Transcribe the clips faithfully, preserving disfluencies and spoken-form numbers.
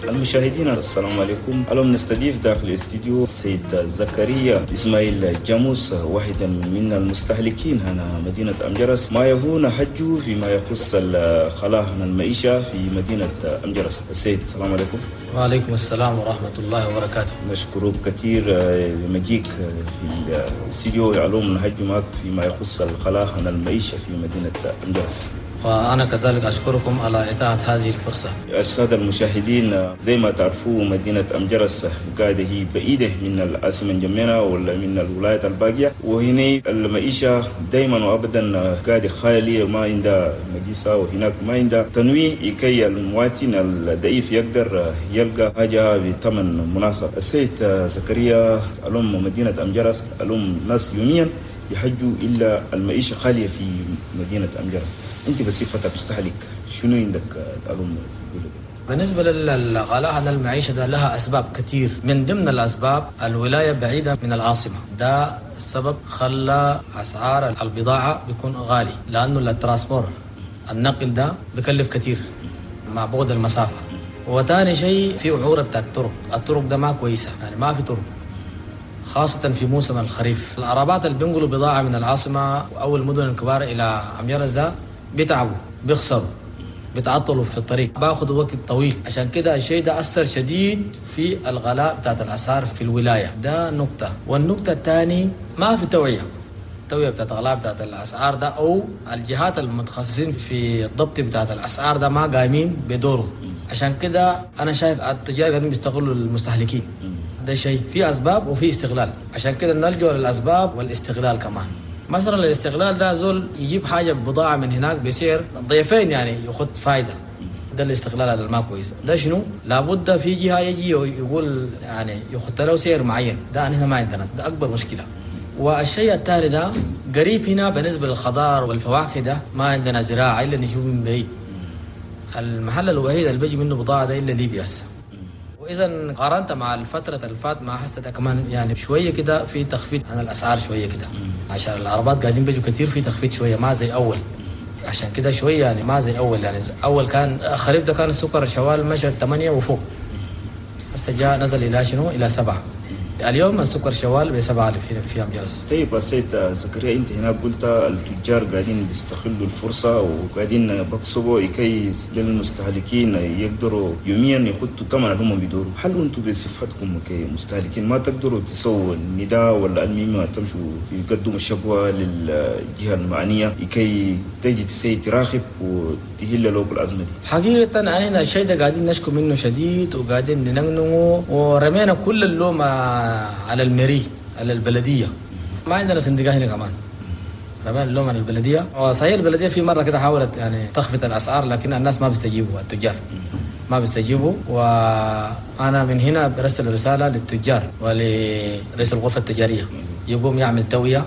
المشاهدين السلام عليكم. اليوم نستضيف داخل الاستديو السيد زكريا إسماعيل جاموس، واحدا من المستهلكين هنا مدينة أمجرس، ما يهون حجه فيما يخص الخلاء من المعيشة في مدينة أمجرس. السيد السلام عليكم. وعليكم السلام ورحمة الله وبركاته. نشكرك كثير بمجيك في الاستديو يعلوم الحج معك فيما يخص الخلاء من المعيشة في مدينة أمجرس. وأنا كذلك أشكركم على إتاحة هذه الفرصة. السادة المشاهدين، زي ما تعرفوا مدينة أمجرس قاعدة هي بعيدة من العاصمة جمينة ولا من الولايات الباقية، وهنا المعيشة دائما وأبدا قاعدة خالية، ما عندها نقيصة، وهناك ما عندها تنويع كي المواطن الضعيف يقدر يلقى حاجة بثمن مناسب. السيد زكريا، اليوم مدينة أمجرس اليوم ناس يوميا يحجوا إلا المعيشة خالية في مدينة أمجرس. أنت بصفتك مستهلك شنو عندك اليوم تقول؟ بالنسبة للغلاء على المعيشة ده لها أسباب كثير. من ضمن الأسباب الولاية بعيدة من العاصمة، ده السبب خلى أسعار البضاعة بيكون غالي، لأنه الترانسبور النقل ده بكلف كثير مع بعد المسافة. وثاني شيء في عورة بتاعت الطرق، الطرق ده ما كويسة، يعني ما في طرق خاصة في موسم الخريف. العربات اللي بينقلوا بضاعة من العاصمة أو المدن الكبار إلى أمجرس ده بيتعبوا، بيخسروا، بيتعطلوا في الطريق، باخذوا وقت طويل. عشان كده الشيء ده أثر شديد في الغلاء بتاعت الأسعار في الولاية. ده نقطة. والنقطة الثانية ما في توعية التوعية بتاعت الغلاء بتاعت الأسعار ده، أو الجهات المتخصصين في الضبط بتاعت الأسعار ده ما قايمين بدورهم. عشان كده أنا شايف التجار قاعدين بيستغلوا المستهلكين. ده شيء في أسباب وفي استغلال، عشان كده نلجأ للأسباب والاستغلال كمان. مثلا الاستغلال ده زول يجيب حاجة بضاعة من هناك بسعر ضيفين، يعني ياخد فايدة. ده الاستغلال هذا ما كويس. ده شنو؟ لابد في جهة يجي يقول يعني ياخد له سعر معين. ده هنا ما عندنا، ده أكبر مشكلة. والشيء الثاني ده قريب هنا بالنسبة للخضار والفواكه، ده ما عندنا زراعة إلا نجيب من بعيد. المحل الوحيد اللي بيجي منه بضاعة ده إلا ليبيا هسه. وإذا قارنت مع الفترة اللي فات ما حسيت كمان يعني شوية كده في تخفيض عن الأسعار شوية كده، عشان العربات قاعدين بيجوا كتير، في تخفيض شوية ما زي أول. عشان كده شوية يعني ما زي أول. يعني أول كان خريف ده كان السكر الشوال مشى ثمانية وفوق، هسه جاء نزل إلى شنو؟ إلى سبعة. اليوم السكر شوال بسبعة ألف في أمجرس. طيب السيد زكريا، أنت هنا قلت التجار قاعدين بيستغلوا الفرصة وقاعدين بقصبوا كي للمستهلكين يقدروا يوميا يخطوا ثمن هم بيدوروا. هل أنتم بصفتكم كمستهلكين ما تقدروا تسووا النداء ولا الميمة تمشوا يقدموا الشكوى للجهة المعنية كي تجي تسي تراقب وتهل له الأزمة دي؟ حقيقة أنا الشيء ده قاعدين نشكو منه شديد، وقاعدين ننغنغه، ورمينا كل اللوم على المري، على البلدية. ما عندنا صندوق هنا كمان، رمينا اللوم على البلدية. وصحيح البلدية في مرة كده حاولت يعني تخفض الأسعار، لكن الناس ما بيستجيبوا، التجار ما بيستجيبوا. وأنا من هنا برسل رسالة للتجار ولرئيس الغرفة التجارية يقوم يعمل توعية،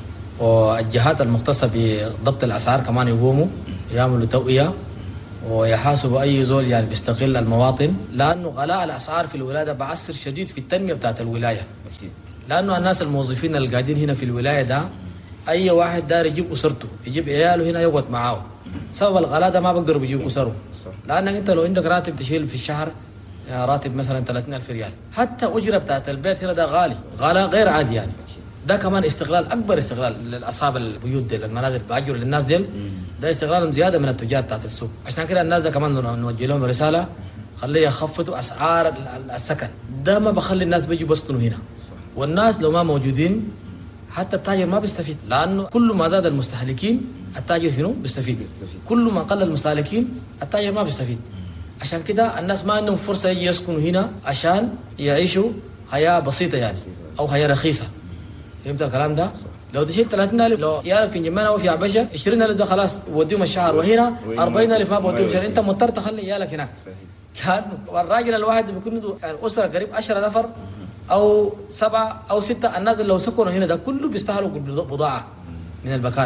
والجهات المختصة بضبط الأسعار كمان يقوموا يعملوا توعية ويحاسبوا أي زول يعني بيستغل المواطن، لأنه غلاء الأسعار في الولاية بعثر شديد في التنمية بتاعت الولاية. لأنه الناس الموظفين اللي قاعدين هنا في الولاية ده أي واحد دار يجيب أسرته، يجيب عياله هنا يقعد معاه. سبب الغلاء ده ما بقدروا بيجيبوا أسره، لأنك أنت لو عندك راتب تشيل في الشهر يعني راتب مثلا ثلاثين ألف ريال، حتى أجرة بتاعت البيت هنا ده غالي، غلاء غير عادي يعني. ده كمان استغلال، أكبر استغلال لأصحاب البيوت دي، المنازل بأجر للناس دي، ده استغلالهم زيادة من التجار بتاعت السوق. عشان كده الناس ده كمان نوجه لهم رسالة خليه يخفضوا أسعار السكن. ده ما بخلي الناس بيجوا بسكنوا هنا، والناس لو ما موجودين حتى التاجر ما بيستفيد، لأنه كل ما زاد المستهلكين التاجر شنو بيستفيد، كل ما قل المستهلكين التاجر ما بيستفيد. عشان كده الناس ما عندهم فرصة يجي يسكنوا هنا عشان يعيشوا حياة بسيطة يعني، أو حياة رخيصة. فهمت الكلام ده؟ لو تشيل ثلاثين ألف لو يالك في جمانة وفي عبشة عشرين ألف ده خلاص وديهم الشهر، وهنا أربعين ألف ما بوديهم الشهر، أنت مضطر تخلي يالك هناك. لأنه الراجل الواحد بيكون يعني أسرة قريب عشرة نفر أو سبعة أو ستة، الناس اللي لو سكنوا هنا ده كله بيستهلكوا بضاعة من المكان ده.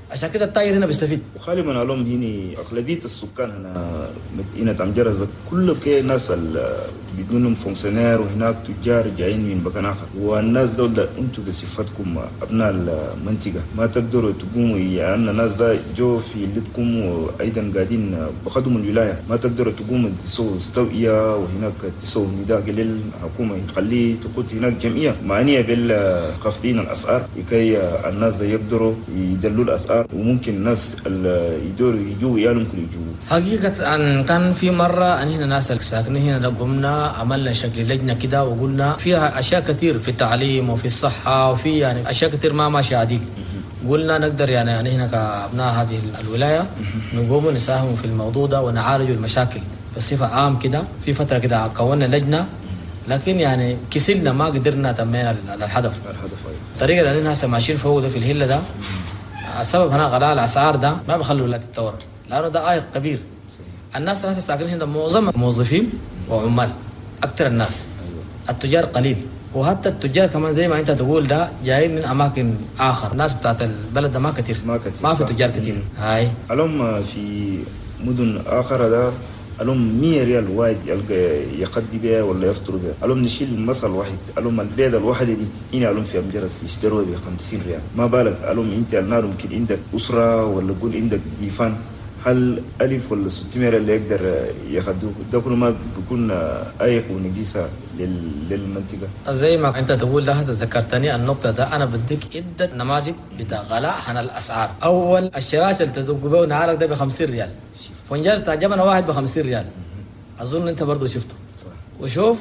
عشان كده التاجر هنا بيستفيد. وغالبا لهم هنا اغلبيه السكان هنا مدينه عمجرس كله كي ناس بدونهم فونكسيونير وهناك تجار جايين من مكان اخر، والناس دول انتم بصفتكم ابناء المنطقه ما تقدروا تقوموا يعني الناس ده جو في لدكم وايضا قاعدين بخدموا الولايه، ما تقدروا تقوموا تسووا استوئيه وهناك تسووا نداء قليل الحكومه يخليه تقود هناك جمعيه معنيه بالخفضين الاسعار لكي الناس ده يقدروا يدلوا الاسعار وممكن الناس اللي يدوروا يجوا يالهم كل يجوا. حقيقة أن كان في مرة أن هنا ناس ساكنين هنا قمنا عملنا شكل لجنة كده وقلنا فيها أشياء كثير في التعليم وفي الصحة وفي يعني أشياء كثير ما ماشية عديل. قلنا نقدر يعني يعني هنا كأبناء هذه الولاية نقوم نساهم في الموضوع ده ونعالج المشاكل بصفة عام كده. في فترة كده كونا لجنة لكن يعني كسلنا ما قدرنا تمينا الهدف. الطريقة اللي هسه ماشيين فوق ده في الهلة ده السبب هنا غلاء الأسعار ده ما بخلوا الولاية تتطور لأنه ده عائق كبير. الناس الناس الساكنين هنا معظمهم موظفين وعمال أكثر الناس. التجار قليل وحتى التجار كمان زي ما أنت تقول ده جايين من أماكن آخر. الناس بتاعت البلد ده ما كتير ما كتير ما في تجار كتير. هاي اليوم في مدن آخر ده اليوم مية ريال واحد يلقى يقضي بها ولا يفطر بها. اليوم نشيل مثل واحد اليوم البيضة الواحدة دي هنا اليوم في أمجرس يشتروها ب خمسين ريال. ما بالك اليوم أنت النار ممكن عندك أسرة ولا قول عندك ضيفان هل ألف ولا ستمائة ريال اللي يقدر ياخذوه ده كله ما بيكون أيق ونقيسة للمنطقة. زي ما أنت تقول ده هذا ذكرتني النقطة ده أنا بديك عدة نماذج بتاع غلاء عن الأسعار. أول الشراشة اللي تدق به ونعالك ده بخمسين ريال فنجان بتاع جبنة واحد بخمسين ريال أظن أنت برضو شفته. وشوف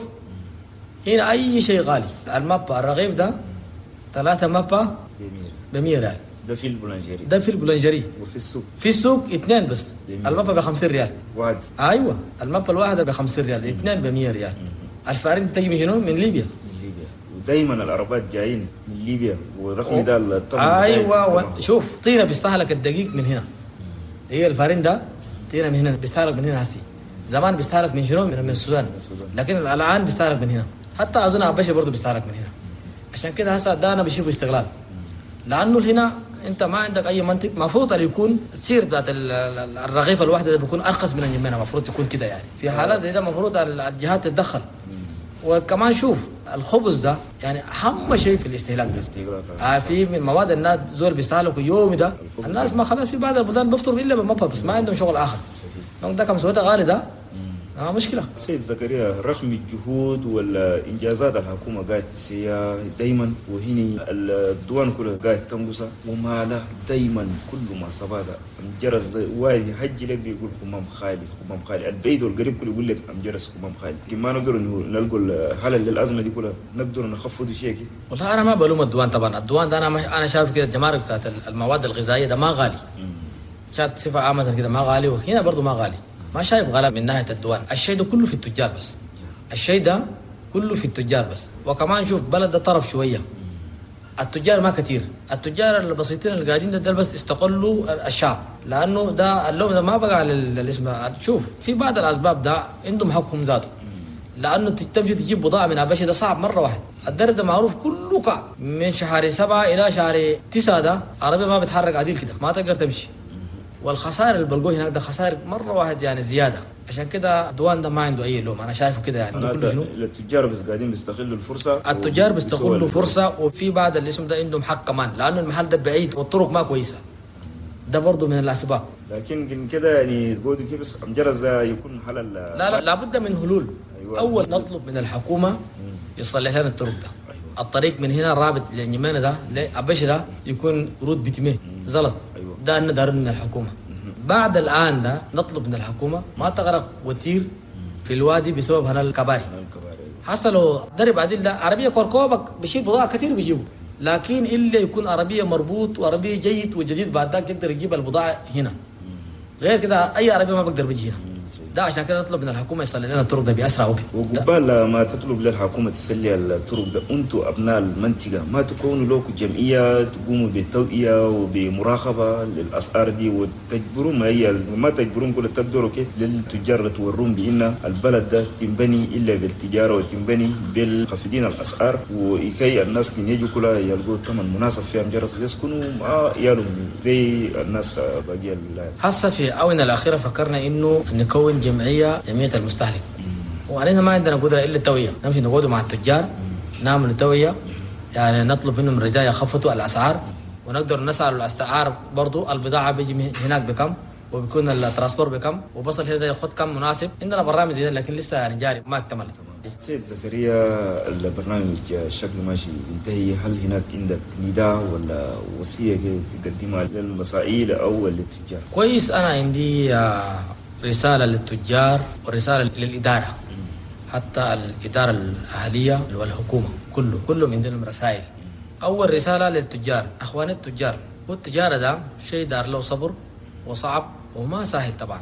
هنا أي شيء غالي. المبا الرغيف ده ثلاثة مبا بمية ريال ده في البولنجري ده في البولنجري وفي السوق في السوق اثنين بس المبا بخمسين ريال واحد. أيوة المبا الواحدة بخمسين ريال اثنين بمية ريال. الفارين تجي من شنو؟ من ليبيا. من ليبيا ودايما العربات جايين من ليبيا ورغم ده الطعم. أيوة و... شوف طينة بيستهلك الدقيق من هنا. هي الفارين ده طينة من هنا بيستهلك من هنا هسي. زمان بيستهلك من شنو؟ من, من السودان. لكن الآن بيستهلك من هنا. حتى أظن عباشة برضو بيستهلك من هنا. عشان كده هسا ده أنا بشوفه استغلال. لأنه هنا أنت ما عندك أي منطق مفروض أن يكون السير بتاعت الرغيف الواحدة ده بيكون أرخص من الجمينة. مفروض يكون كده يعني. في حالات زي ده مفروض الجهات تتدخل. وكمان شوف الخبز ده يعني أهم شيء في الاستهلاك ده. آه في من مواد الناس زول بيستهلكوا يومي ده. الناس ما خلاص في بعض البلدان بيفطروا إلا بالمبا بس ما عندهم شغل آخر. ده كم سويته غالي ده آه مشكلة. سيد زكريا رغم الجهود والإنجازات الحكومة قاعد تسيا دايما وهنا الدوان كلها قاعد تنقصها وما له دايما كل ما صبادا أمجرس وايد حجي لك بيقول خمام خالي خمام خالي البعيد والقريب كله يقول لك أمجرس خمام خالي. كما نقدر نلقوا الحل للأزمة دي كلها نقدر نخفض شيء. والله أنا ما بلوم الدوان طبعا. الدوان ده أنا أنا شايف كده الجمارك بتاعت المواد الغذائية ده ما غالي. شات صفة عامة كده ما غالي وهنا برضو ما غالي. ما شايف غلاء من ناحية الدوان. الشيء ده كله في التجار بس. الشيء ده كله في التجار بس. وكمان شوف بلد ده طرف شوية. التجار ما كتير. التجار البسيطين اللي قاعدين ده, ده بس استقلوا الشعب لأنه ده اللوم ده ما بقى على الاسم. شوف في بعض الأسباب ده عندهم حقهم ذاته. لأنه تمشي تجيب بضاعة من عباشة ده صعب مرة واحد. الدرب ده معروف كله كعب من شهر سبعة إلى شهر تسعة ده عربية ما بتحرك عديل كده ما تقدر تمشي. والخسائر اللي بلقوه هناك ده خسائر مرة واحد يعني زيادة. عشان كده الدوان ده ما عنده أي لوم. أنا شايفه كده يعني عنده كله شنو؟ التجار بس قاعدين بيستغلوا الفرصة. التجار بيستغلوا فرصة وفي بعض الاسم ده عندهم حق كمان لأنه المحل ده بعيد والطرق ما كويسة. ده برضو من الأسباب. لكن كده يعني تقولوا كيف بس أمجرس ده يكون حل. لا لا لابد من حلول. أيوة. أول نطلب من الحكومة يصلح لنا الطرق ده. أيوة. الطريق من هنا رابط للنجمانة ده لأباشة ده يكون رود بتمه زلط. أيوة. ده أنا دار من الحكومة. بعد الآن ده نطلب من الحكومة ما تغرق وتير في الوادي بسبب هنا الكباري. حصلوا درب عديل ده عربية كوركوبك بشيل بضاعة كثير بيجيبوا لكن إلا يكون عربية مربوط وعربية جيد وجديد بعد ذاك يقدر يجيب البضاعة هنا. غير كده أي عربية ما بقدر بيجي هنا ده عشان كده نطلب من الحكومه يصلي لنا الطرق ده باسرع وقت. وقبل ما تطلب للحكومه تسلي الطرق ده، انتم ابناء المنطقه ما تكونوا لكم جمعيه تقوموا بالتوعيه وبمراقبه للاسعار دي وتجبرون، ما هي ما تجبرون كل تقدروا كيف للتجار تورون بان البلد ده تنبني الا بالتجاره وتنبني بالخفضين الاسعار، وكي الناس كن يجوا كلها يلقوا ثمن مناسب في أمجرس يسكنوا مع يالهم زي الناس باقي الولايات. هسه في آونة الأخيرة فكرنا إنه نكون جمعية جمعية المستهلك، وعلينا ما عندنا قدرة إلا التوعية، نمشي نقعدوا مع التجار نعمل توعية، يعني نطلب منهم رجاء يخفضوا الأسعار، ونقدر نسأل الأسعار برضو البضاعة بيجي هناك بكم وبيكون الترانسبور بكم وبصل هنا ياخذ كم مناسب. عندنا برامج زي لكن لسه يعني جاري ما اكتملت. سيد زكريا، البرنامج شكله ماشي ينتهي، هل هناك عندك نداء ولا وصية تقدمها للمسائل أو للتجار؟ كويس، أنا عندي رسالة للتجار ورسالة للإدارة، حتى الإدارة الأهلية والحكومة كله كله من ضمن رسائل. أول رسالة للتجار، أخواني التجار، والتجارة ده شيء دار له صبر وصعب وما سهل طبعا،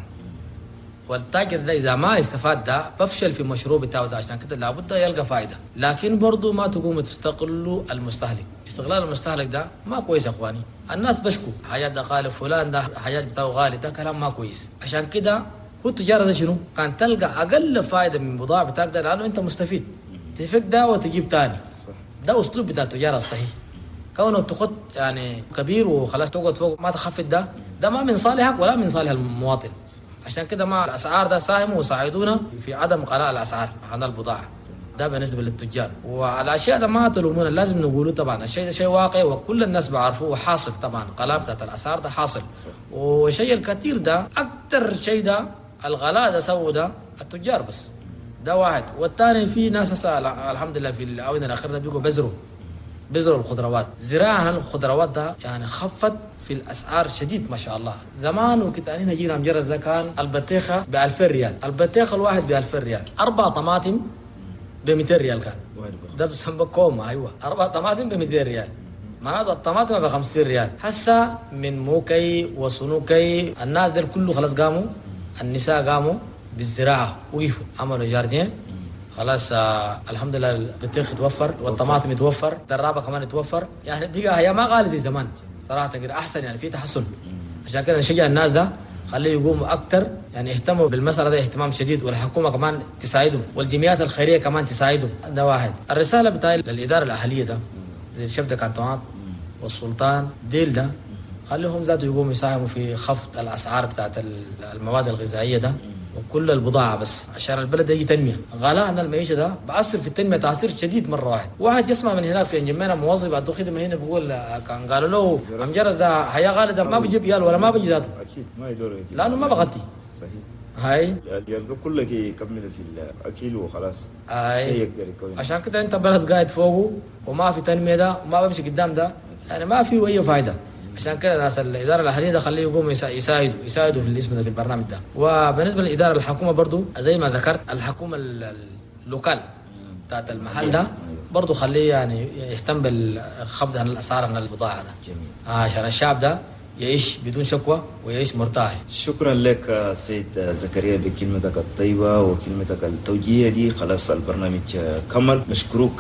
والتاجر ده إذا ما استفاد ده بفشل في مشروع بتاعه ده، عشان كده لابد يلقى فائدة. لكن برضو ما تقوم تستقلوا المستهلك، استغلال المستهلك ده ما كويس يا أخواني. الناس بشكوا حاجات ده غالي، فلان ده حاجات بتاعه غالي، ده كلام ما كويس. عشان كده هو التجارة ده شنو؟ كان تلقى أقل فائدة من بضاعة بتاعك ده لأنه أنت مستفيد، تفك ده وتجيب تاني. ده أسلوب بتاع التجارة الصحيح. كونه تخط يعني كبير وخلاص تقعد فوق ما تخفض ده، ده ما من صالحك ولا من صالح المواطن. عشان كده ما الأسعار ده ساهموا وساعدونا في عدم قراءة الأسعار عن البضاعة. ده بالنسبة للتجار. والأشياء ده ما تلومونا، لازم نقوله طبعا. الشيء ده شيء واقعي وكل الناس بعرفوه وحاصل طبعا. قلاب بتاعت الأسعار ده حاصل، والشيء الكثير ده أكتر شيء ده الغلاء ده سووا ده التجار بس. ده واحد. والثاني في ناس هسه الحمد لله في الآونة الأخيرة ده بيقوا بذروا بذروا الخضروات. زراعة الخضروات ده يعني خفت في الأسعار شديد ما شاء الله. زمان وكنت أنا جينا مجرز ده كان البطيخة بألفين ريال، البطيخة الواحد بألفين ريال، أربع طماطم بمئتين ريال كان. ده بسمى كوما. أيوة، أربع طماطم بمئتين ريال، معناته الطماطم بخمسين ريال. هسا من موكي وسنوكي الناس دول كله خلاص قاموا، النساء قاموا بالزراعة، وقفوا عملوا جاردين خلاص. آه الحمد لله البطيخ يتوفر والطماطم يتوفر، الدرابة كمان يتوفر. يعني بقى هي ما غالي زي زمان صراحة كده، أحسن يعني في تحسن. عشان كده نشجع الناس ده خليه يقوموا أكتر، يعني يهتموا بالمسألة ده اهتمام شديد، والحكومة كمان تساعدهم والجمعيات الخيرية كمان تساعدهم. ده واحد. الرسالة بتاعي للإدارة الأهلية ده زي الشبكة كانتونات والسلطان ديل ده، خليهم ذاته يقوموا يساهموا في خفض الأسعار بتاعت المواد الغذائية ده وكل البضاعة، بس عشان البلد يجي تنمية. غلاء المعيشة ده بأثر في التنمية تأثير شديد مرة واحد. واحد يسمع من هناك في انجمينا موظف بعد خدمة هنا بيقول كان قالوا له أمجرس ده حياة غالي ده ما بيجيب يال ولا ما بيجي ذاته، أكيد ما يدور لأنه ما بغطي. صحيح. هاي يلقى كلك يكمل في الأكل وخلاص. هاي شيء يقدر يكون. عشان كده أنت بلد قاعد فوقه وما في تنمية ده وما بمشي قدام ده، يعني ما في أي فائدة. عشان كده ناس الإدارة الأهلية ده خليه يقوموا يساعدوا يساعدوا في الاسم ده في البرنامج ده. وبالنسبة للإدارة الحكومة برضو زي ما ذكرت، الحكومة اللوكال بتاعت المحل ده برضو خليه يعني يهتم بالخفض عن الأسعار عن البضاعة ده. جميل. عشان الشعب ده يعيش بدون شكوى ويعيش مرتاح. شكرا لك سيد زكريا بكلمتك الطيبة وكلمتك التوجيهية دي. خلاص البرنامج كمل. نشكرك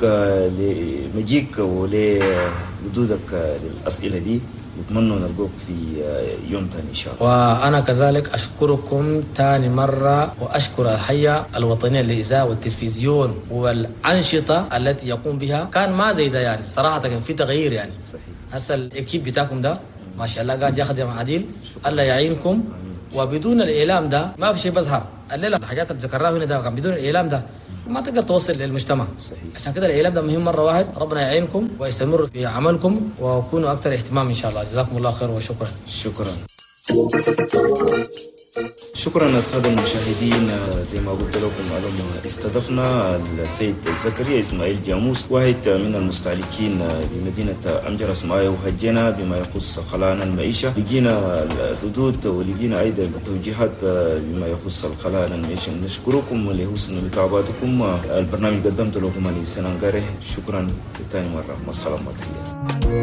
لمجيك ولوجودك للأسئلة دي، نتمنى نلقوك في يوم ثاني إن شاء الله. وأنا كذلك أشكركم ثاني مرة، وأشكر الهيئة الوطنية للإذاعة والتلفزيون والأنشطة التي يقوم بها. كان ما زي ده يعني صراحة، كان في تغيير يعني. صحيح. هسه الإكيب بتاعكم ده ما شاء الله قاعد يخدم عديل، الله يعينكم. وبدون الإعلام ده ما في شيء بظهر. الليلة الحاجات اللي ذكرناها هنا ده كان بدون الإعلام ده ما تقدر توصل للمجتمع. صحيح. عشان كده الإعلام ده مهم مرة واحد. ربنا يعينكم ويستمر في عملكم وكونوا أكثر اهتمام إن شاء الله. جزاكم الله خير وشكرا. شكرا. شكرا السادة المشاهدين. زي ما قلت لكم معلومة، استضفنا السيد زكريا إسماعيل جاموس، واحد من المستهلكين بمدينة أمجرس معايا، وهجينا بما يخص خلان المعيشة. لقينا الردود ولقينا أيضا توجيهات بما يخص الخلان المعيشة. نشكركم لحسن متابعتكم. البرنامج قدمت لكم أنا سنان قاره. شكرا ثاني مرة. مع السلامة.